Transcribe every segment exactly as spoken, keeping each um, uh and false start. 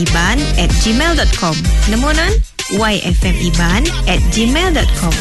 iban at gmail dot com. Namunan y f m iban at gmail dot com.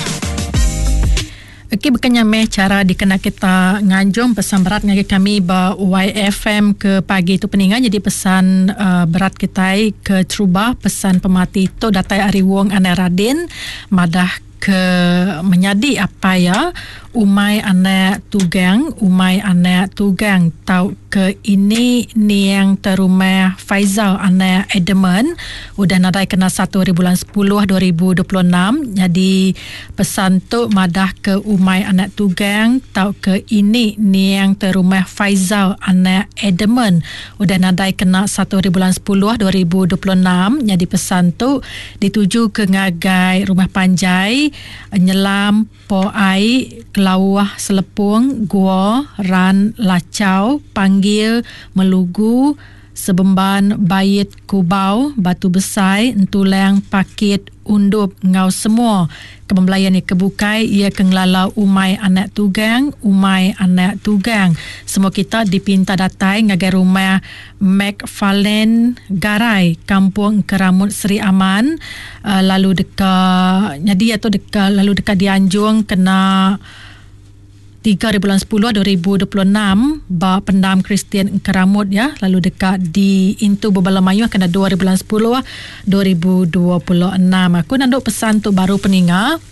Okey, bukannya meh cara dikena kita nganjung pesan berat ngagi kami ba Y F M ke pagi tu peningan. Jadi pesan uh, berat kita ke Trubah, pesan pemati tu datai Ari Wong Ane Radin madah ke menyadi apa ya umai anak tugang umai anak tugang tau ke ini ni yang terumah Faizal anak Edeman udah nadai kena satu hari bulan sepuluh dua ribu dua puluh enam. Jadi pesan tu madah ke umai anak tugang tau ke ini ni yang terumah Faizal anak Edeman udah nadai kena satu hari bulan sepuluh dua ribu dua puluh enam. Jadi pesan tu dituju ke ngagai rumah Panjai Nyelam Po Ai Kelawah Selepung Gua Ran Lacau Panggil Melugu Sebemban Bayit Kubau Batu Besai Entuleng Pakit Undup Ngau semua kebembelayan yang kebukai ia kenglalau umai anak tugang umai anak tugang semua kita dipinta datai ngagai rumah McFarlane Garai Kampung Keramut Seri Aman uh, lalu dekat jadi atau dekat lalu dekat Dianjung kena tiga bulan sepuluh dua ribu dua puluh enam ba pendam Kristian Keramut ya lalu dekat di Intu Bebala Mayu kena dua bulan sepuluh dua ribu dua puluh enam. Aku nanduk pesan tu baru peninga.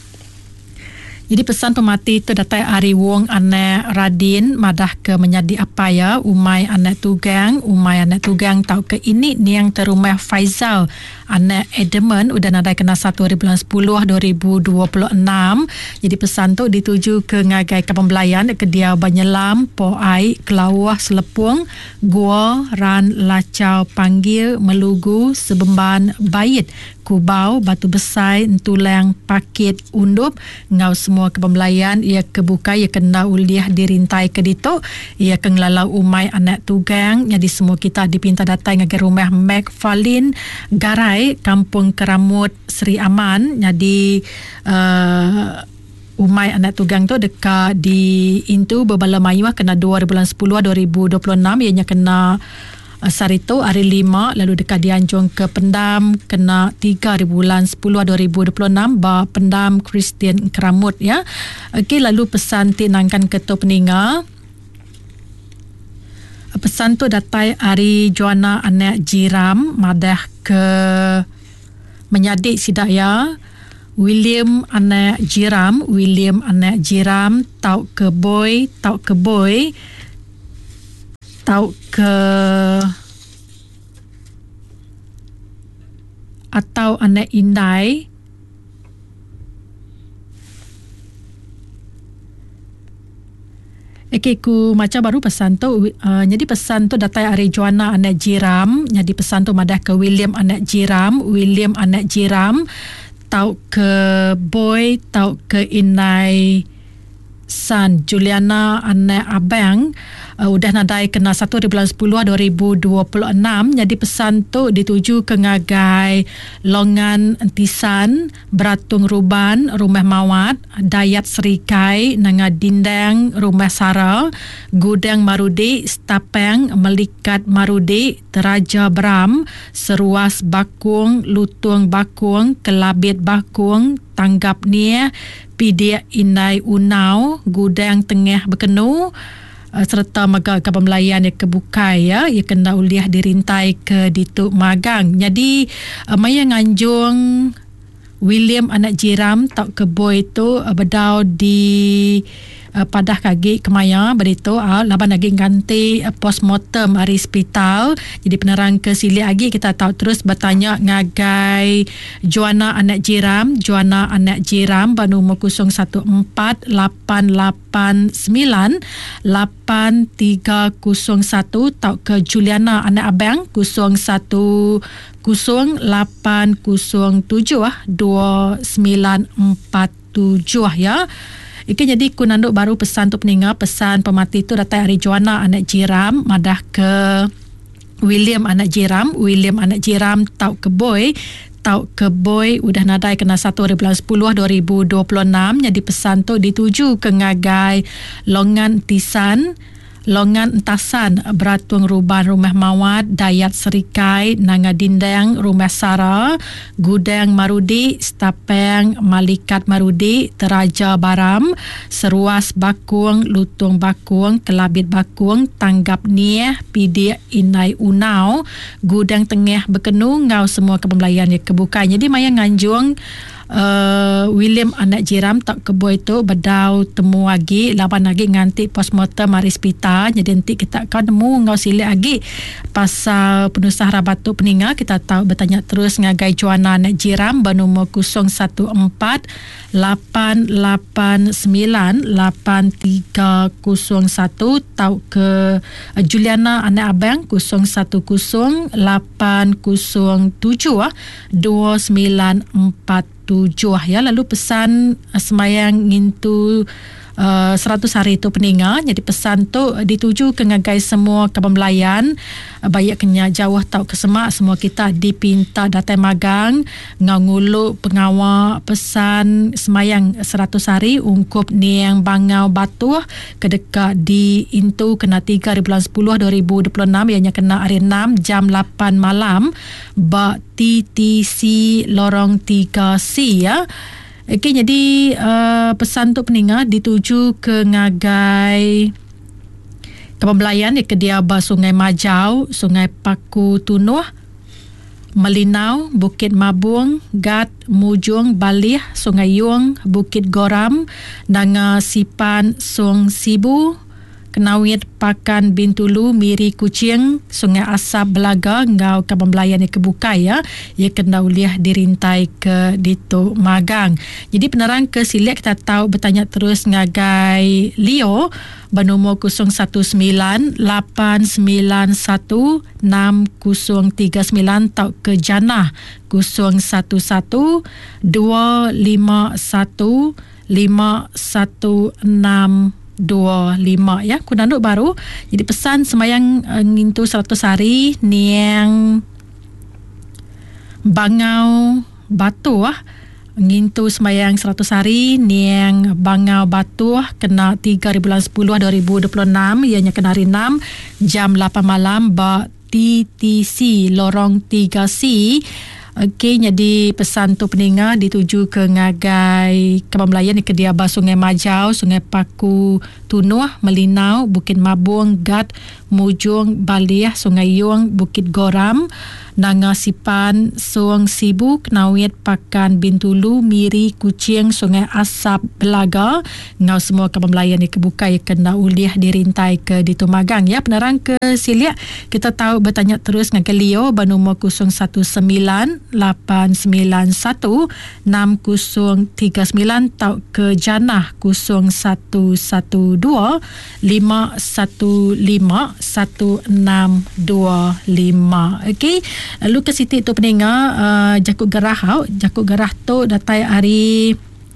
Jadi pesan pemati tu datai Ari Wong anak Radin madah ke menyadi apa ya umai anak tugang umai anak tugang tau ke ini ni yang terumah Faizal anak Edeman udah nadai kena satu hari bulan sepuluh dua ribu dua puluh enam. Jadi pesan tu dituju ke ngagai kepembelayan ke dia Banyelam Po Ai Kelawah Selepung Gua Ran Lacau Panggil Melugu Sebemban Bayit Kubau Batu Besai Entuleng Pakit Undup Ngau semua kepembelayan ia kebuka ia kena uliah dirintai ke ditu ia kenglalau umai anak tugang. Jadi semua kita dipinta datang ngagai rumah McFarlane Garai Kampung Keramut Seri Aman. Jadi uh, umai anak tugang tu dekat di Intu Bebala Mayu kena dua bulan sepuluh dua ribu dua puluh enam ianya kena Sarito hari lima lalu dekat Dianjung ke Pendam kena tiga bulan sepuluh dua ribu dua puluh enam ba Pendam Kristian Keramut ya. Okey, lalu pesan tinangkan ketua peninga. Pesan tu datai Ari Joanna anak Jiram madah ke menyadik sidaya William anak Jiram William anak Jiram tau ke boy tau ke boy tau ke atau anak Indai Okey, ku macam baru pesan tu uh, jadi pesan tu datai Ari Joanna anak Jiram. Jadi pesan tu madah ke William anak Jiram William anak Jiram tau ke boy tau ke Inai San Juliana anak Abang uh, udah nadai kena satu bulan sepuluh dua ribu dua puluh enam. Jadi pesan tu dituju ke ngagai Longan Entisan Beratung Ruban Rumah Mawat Dayat Serikai Nanga Dindang Rumah Sara Gudang Marudi Stapeng Melikat Marudi Teraja Bram Seruas Bakung Lutung Bakung Kelabit Bakung Tanggap Nia Pidia Inai Unau Gudang Tengah Bekenu uh, serta maga kepembelayan yang kebukai ya ia kena uliah dirintai ke dituk magang. Jadi uh, maya nganjung William anak Jiram tak ke boy tu uh, bedau di uh, padah kaki kemaya berito uh, laban lagi ganti uh, postmortem hari hospital. Jadi penerang ke sili lagi kita tahu terus bertanya ngagai Joanna anak Jiram Joanna anak Jiram banumur kosong satu empat lapan lapan sembilan lapan tiga kosong satu tau ke Juliana anak Abang kosong satu kosong lapan kosong tujuh ah dua sembilan empat tujuh ya. Iki jadi ku nanduk baru pesan tu peninga pesan pemati tu datai Ari Joanna anak Jiram madah ke William anak Jiram William anak Jiram tau ke boy tau ke boy udah nadai kena satu bulan sepuluh dua ribu dua puluh enam. Jadi pesan tu dituju ke ngagai Longan Tisan Longan entasan beratuang ruban rumah mawat Dayat Serikai Nanga Dindang rumah Sara Gudang Marudi Stapeng Malikat Marudi Teraja Baram Seruas Bakung Lutung Bakung Kelabit Bakung Tanggap Nieh Pidi Inai Unau Gudang Tengah Bekenu ngau semua kebembelayan yang kebuka. Jadi maya nganjung Uh, William anak jiram tak kebo itu bedau temu lagi lapan lagi nganti postmortem mari hospital. Jadi nanti kita akan nemu ngau silik lagi pasal penusah rabatu peninga. Kita tahu bertanya terus ngagai cuana anak jiram bernomor kosong satu empat lapan lapan sembilan lapan tiga kosong satu tau ke uh, Juliana anak abang kosong satu kosong lapan kosong tujuh dua sembilan empat tujuh ya. Lalu pesan uh, semayang ngintu uh, seratus hari itu peninga. Jadi pesan tu uh, dituju ke ngagai semua kebembelayan uh, baik kenya jauh tau ke semak semua kita dipinta datang magang ngau ngulu pengawal pesan semayang seratus hari ungkup ni yang bangau batuh kedekat di Intu kena tiga hari bulan sepuluh dua ribu dua puluh enam ianya kena hari enam jam lapan malam ba T T C Lorong tiga C ya. Okey, jadi uh, pesan tu peninga dituju ke ngagai kebembelayan di Kediaba Sungai Majau, Sungai Paku Tunuh, Melinau, Bukit Mabung, Gat, Mujung, Balih, Sungai Yung, Bukit Goram, Nanga Sipan, Sung Sibu, Kenawit Pakan Bintulu, Miri Kucing, Sungai Asap Belaga ngau kebembelayan yang kebuka ya. Ia kena uliah dirintai ke Dito Magang. Jadi penerang ke silik kita tahu bertanya terus ngagai Leo bernomor kosong satu sembilan lapan sembilan satu enam kosong tiga sembilan tau ke Janah kosong satu satu dua lima satu lima satu enam dua lima ya. Kunanduk baru. Jadi pesan semayang uh, ngintu seratus hari niang Bangau Batu ah. Ngintu semayang seratus hari niang Bangau Batu kena tiga hari bulan sepuluh dua ribu dua puluh enam ianya kena hari enam jam lapan malam ba T T C Lorong tiga C. Okey, jadi pesan tu peninga dituju ke ngagai kebembelayan di Kediaba Sungai Majau, Sungai Paku Tunuh, Melinau, Bukit Mabung, Gat, Mujung, Balih, Sungai Yung, Bukit Goram, Nanga Sipan, Sung Sibu, Kenawit Pakan Bintulu, Miri Kucing, Sungai Asap Belaga. Ngau semua kebembelayan di kebuka yang kena uliah dirintai ke Dito Magang ya. Penerang ke silik kita tahu bertanya terus ngagai Leo bernomor kosong satu sembilan lapan sembilan satu enam kosong tiga sembilan tau ke Janah kosong satu satu dua lima satu lima satu enam dua lima. Okey, lalu ke Siti tu peninga uh, Jakut Gerah Jakut Gerah tu datai hari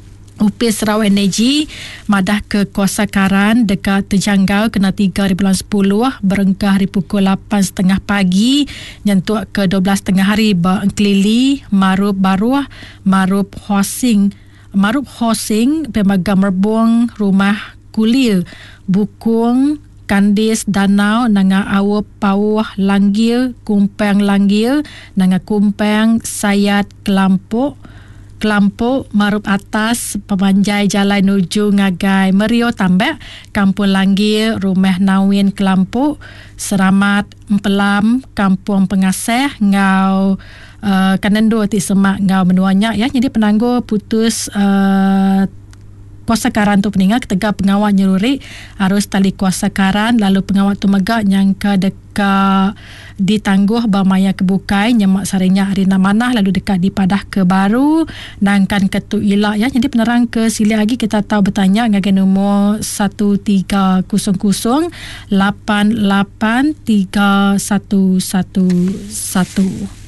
Upis Sarawak Energy madah ke Kuasa Karan dekat terjangkau kena tiga hari bulan sepuluh berengkah hari pukul lapan tiga puluh pagi nyentuh ke dua belas tiga puluh hari Bengkelili Marup Baruah Marup Hosing Marup Hosing Pemagam Merbong Rumah Kulir Bukung Kandis Danau Nanga Awup Pawuh Langgil Kumpang Langgil Nanga Kumpang Sayat Kelampuk Kelampuk, Marup Atas, Pemanjai Jalan Nuju Ngagai Merio Tambak, Kampung Langgil, Rumah Nawin Kelampuk, Seramat Empelam, Kampung Pengasih, Ngau uh, Kanendo Ti Semak Ngau Menuanya ya. Jadi penangguh putus uh, kuasa karan tu peninga ketegak pengawal nyeruri harus tali kuasa karan lalu pengawal tu megak yang ke dekat ditangguh bamaya kebukai nyemak sarinya hari namanah lalu dekat di Padah ke Baru nangkan ketu ilak ya. Jadi penerang ke sili lagi kita tahu bertanya ngagai nombor satu tiga kosong kosong lapan lapan tiga satu satu satu.